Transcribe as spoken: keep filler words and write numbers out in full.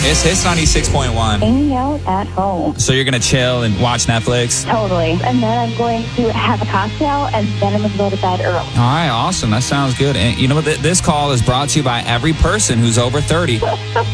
It's Hits ninety-six point one. Hanging out at home. So you're going to chill and watch Netflix? Totally. And then I'm going to have a cocktail, and then I'm going to go to bed early. All right, awesome. That sounds good. And you know what? This call is brought to you by every person who's over thirty.